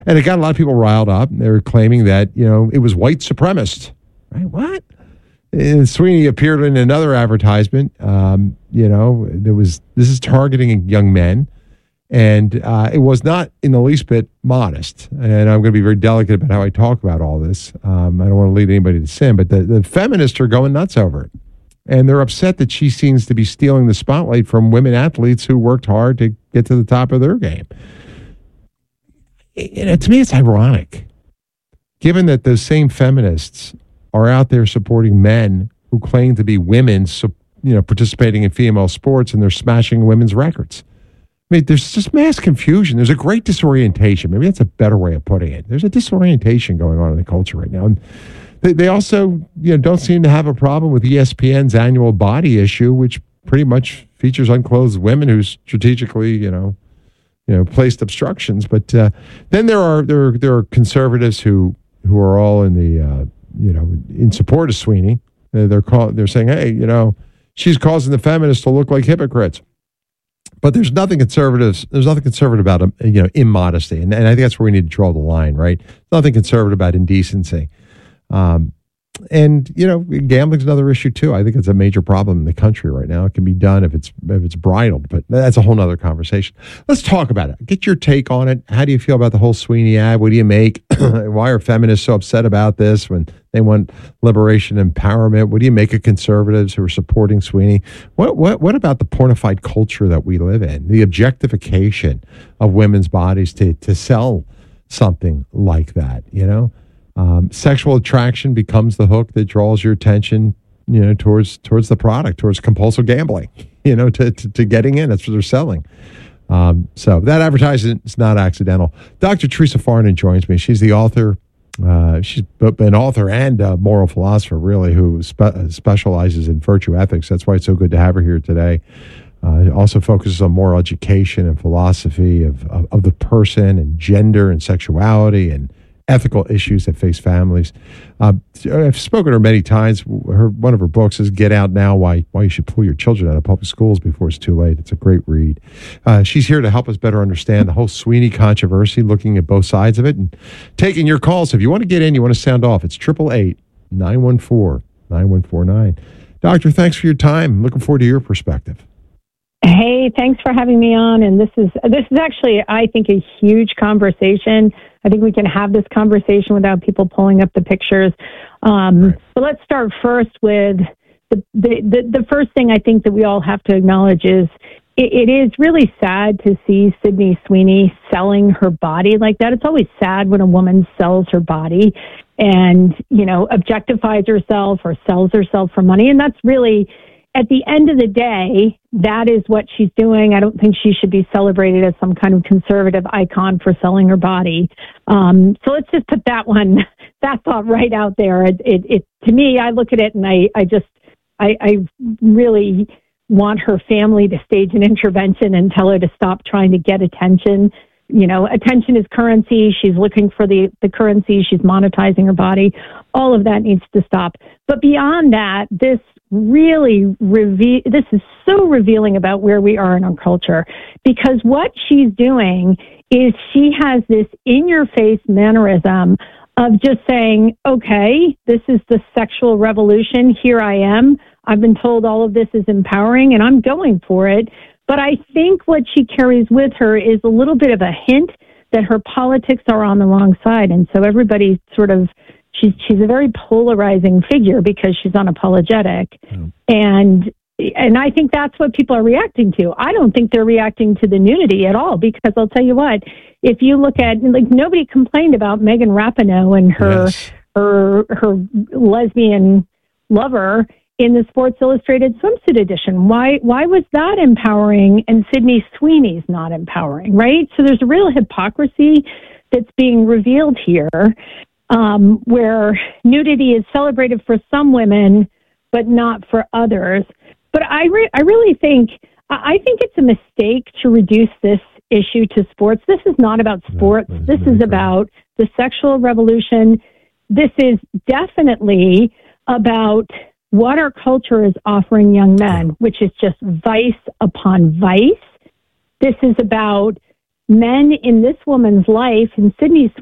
And it got a lot of people riled up. They were claiming that, it was white supremacist. Right? What? And Sweeney appeared in another advertisement. This is targeting young men. And it was not in the least bit modest. And I'm going to be very delicate about how I talk about all this. I don't want to lead anybody to sin, but the feminists are going nuts over it. And they're upset that she seems to be stealing the spotlight from women athletes who worked hard to get to the top of their game. To me, it's ironic, given that those same feminists are out there supporting men who claim to be women, participating in female sports, and they're smashing women's records. I mean, there's just mass confusion. There's a great disorientation. Maybe that's a better way of putting it. There's a disorientation going on in the culture right now. And they also, don't seem to have a problem with ESPN's annual body issue, which pretty much features unclothed women who strategically, placed obstructions. But then there are conservatives who are all in the in support of Sweeney. They're saying, hey, she's causing the feminists to look like hypocrites. But there's nothing conservative about immodesty, and I think that's where we need to draw the line, right? Nothing conservative about indecency. Gambling's another issue too. I think it's a major problem in the country right now. It can be done if it's bridled, but that's a whole nother conversation. Let's talk about it. Get your take on it. How do you feel about the whole Sweeney ad? What do you make? Why are feminists so upset about this when they want liberation and empowerment? What do you make of conservatives who are supporting Sweeney? What about the pornified culture that we live in? The objectification of women's bodies to sell something like that, Sexual attraction becomes the hook that draws your attention, towards the product, towards compulsive gambling, to getting in. That's what they're selling. So that advertising is not accidental. Dr. Teresa Farnan joins me. She's the author. She's an author and a moral philosopher, really, who specializes in virtue ethics. That's why it's so good to have her here today. Also focuses on moral education and philosophy of the person and gender and sexuality and ethical issues that face families. I've spoken to her many times. One of her books is Get Out Now, Why You Should Pull Your Children Out of Public Schools Before It's Too Late. It's a great read. She's here to help us better understand the whole Sweeney controversy, looking at both sides of it, and taking your calls. If you want to get in, you want to sound off, it's 888-914-9149. Doctor, thanks for your time. Looking forward to your perspective. Hey, thanks for having me on. And this is actually, I think, a huge conversation. I think we can have this conversation without people pulling up the pictures. Right. But let's start first with the first thing I think that we all have to acknowledge is it is really sad to see Sydney Sweeney selling her body like that. It's always sad when a woman sells her body and, objectifies herself or sells herself for money. And that's really, at the end of the day, that is what she's doing. I don't think she should be celebrated as some kind of conservative icon for selling her body. So let's just put that thought right out there. It to me, I look at it and I really want her family to stage an intervention and tell her to stop trying to get attention. Attention is currency. She's looking for the currency. She's monetizing her body. All of that needs to stop. But beyond that, this is so revealing about where we are in our culture, because what she's doing is she has this in-your-face mannerism of just saying, okay, this is the sexual revolution. Here I am. I've been told all of this is empowering and I'm going for it. But I think what she carries with her is a little bit of a hint that her politics are on the wrong side. And so everybody sort of, she's a very polarizing figure because she's unapologetic. Mm. And I think that's what people are reacting to. I don't think they're reacting to the nudity at all, because I'll tell you what, if you look at, nobody complained about Megan Rapinoe and her lesbian lover in the Sports Illustrated swimsuit edition. Why was that empowering and Sydney Sweeney's not empowering, right? So there's a real hypocrisy that's being revealed here, where nudity is celebrated for some women, but not for others. But I really think it's a mistake to reduce this issue to sports. This is not about sports. This is about the sexual revolution. This is definitely about what our culture is offering young men, which is just vice upon vice. This is about men in this woman's life, in Sydney's